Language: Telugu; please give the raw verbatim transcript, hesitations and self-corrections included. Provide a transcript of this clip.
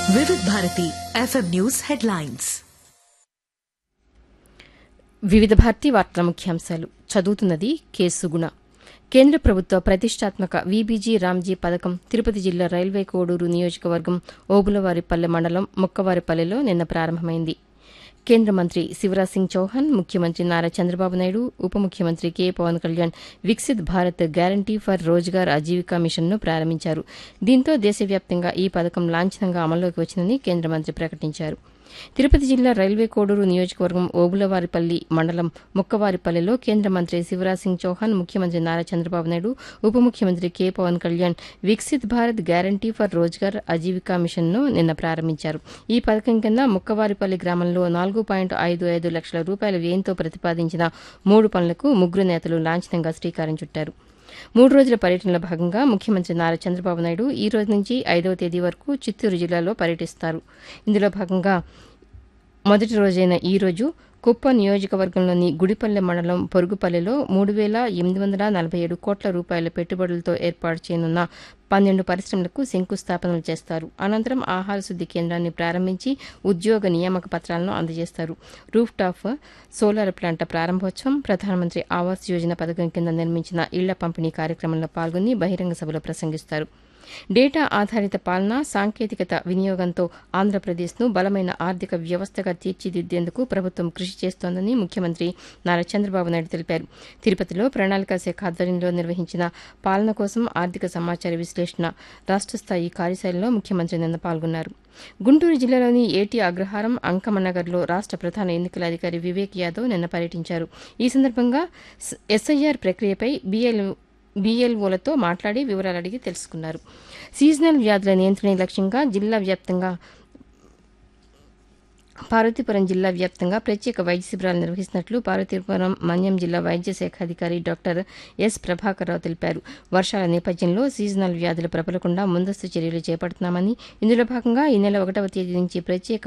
వివిధ భారతి ఎఫ్ఎం న్యూస్ హెడ్లైన్స్. వివిధ భారతి వార్తల ముఖ్యాంశాలు చదువుతున్నది కె సుగుణ. కేంద్ర ప్రభుత్వ ప్రతిష్టాత్మక వీబీజీ రామ్జీ పథకం తిరుపతి జిల్లా రైల్వే కోడూరు నియోజకవర్గం ఓబులవారిపల్లె మండలం ముక్కవారిపల్లెలో నిన్న ప్రారంభమైంది. కేంద్ర మంత్రి శివరాజ్ సింగ్ చౌహాన్, ముఖ్యమంత్రి నారా చంద్రబాబు నాయుడు, ఉప ముఖ్యమంత్రి K Pawan Kalyan Viksit Bharat guarantee for Rozgar Aajeevika మిషన్ను ప్రారంభించారు. దీంతో దేశవ్యాప్తంగా ఈ పథకం లాంఛనంగా అమల్లోకి వచ్చిందని కేంద్ర మంత్రి ప్రకటించారు. తిరుపతి జిల్లా రైల్వే కోడూరు నియోజకవర్గం ఓబులవారిపల్లి మండలం ముక్కవారిపల్లెలో కేంద్ర మంత్రి శివరాజ్ సింగ్ చౌహాన్, ముఖ్యమంత్రి నారా చంద్రబాబు నాయుడు, ఉప ముఖ్యమంత్రి K Pawan Kalyan Viksit Bharat guarantee for Rozgar Aajeevika మిషన్ను నిన్న ప్రారంభించారు. ఈ పథకం కింద ముక్కవారిపల్లి గ్రామంలో నాలుగు పాయింట్ ఐదు ఐదు లక్షల రూపాయల వ్యయంతో ప్రతిపాదించిన మూడు పనులకు ముగ్గురు నేతలు లాంఛనంగా శ్రీకారం చుట్టారు. మూడు రోజుల పర్యటనలో భాగంగా ముఖ్యమంత్రి నారా చంద్రబాబు నాయుడు ఈ రోజు నుంచి ఐదవ తేదీ వరకు చిత్తూరు జిల్లాలో పర్యటిస్తారు. ఇందులో భాగంగా మొదటి రోజైన ఈ రోజు కుప్ప నియోజకవర్గంలోని గుడిపల్లె మండలం పొరుగుపల్లెలో మూడు వేల ఎనిమిది వందల నలభై ఏడు కోట్ల రూపాయల పెట్టుబడులతో ఏర్పాటు చేయనున్న పన్నెండు పరిశ్రమలకు శంకుస్థాపనలు చేస్తారు. అనంతరం ఆహార శుద్ది కేంద్రాన్ని ప్రారంభించి ఉద్యోగ నియామక పత్రాలను అందజేస్తారు. రూఫ్ టాప్ సోలార్ ప్లాంట్ ప్రారంభోత్సవం, ప్రధానమంత్రి ఆవాస్ యోజన పథకం కింద నిర్మించిన ఇళ్ల పంపిణీ కార్యక్రమంలో పాల్గొని బహిరంగ సభలో ప్రసంగిస్తారు. డేటా ఆధారిత పాలన, సాంకేతికత వినియోగంతో ఆంధ్రప్రదేశ్ను బలమైన ఆర్థిక వ్యవస్థగా తీర్చిదిద్దేందుకు ప్రభుత్వం కృషి చేస్తోందని ముఖ్యమంత్రి నారా చంద్రబాబు నాయుడు తెలిపారు. తిరుపతిలో ప్రణాళికా శాఖ ఆధ్వర్యంలో నిర్వహించిన పాలన కోసం ఆర్థిక సమాచార విశ్లేషణ రాష్ట్ర స్థాయి కార్యశాలలో ముఖ్యమంత్రి నిన్న పాల్గొన్నారు. గుంటూరు జిల్లాలోని ఏటీ అగ్రహారం, అంకమనగర్లో రాష్ట్ర ప్రధాన ఎన్నికల అధికారి వివేక్ యాదవ్ నిన్న పర్యటించారు. ఈ సందర్భంగా ఎస్ఐఆర్ ప్రక్రియపై బీఎల్ బీఎల్ఓలతో మాట్లాడి వివరాలు అడిగి తెలుసుకున్నారు. సీజనల్ వ్యాధుల నియంత్రణ లక్ష్యంగా జిల్లా వ్యాప్తంగా పార్వతీపురం జిల్లా వ్యాప్తంగా ప్రత్యేక వైద్య శిబిరాలు నిర్వహిస్తున్నట్లు పార్వతీపురం మన్యం జిల్లా వైద్య శాఖ అధికారి డాక్టర్ ఎస్ ప్రభాకర్రావు తెలిపారు. వర్షాల నేపథ్యంలో సీజనల్ వ్యాధులు ప్రబలకుండా ముందస్తు చర్యలు చేపడుతున్నామని, ఇందులో భాగంగా ఈ నెల ఒకటవ తేదీ నుంచి ప్రత్యేక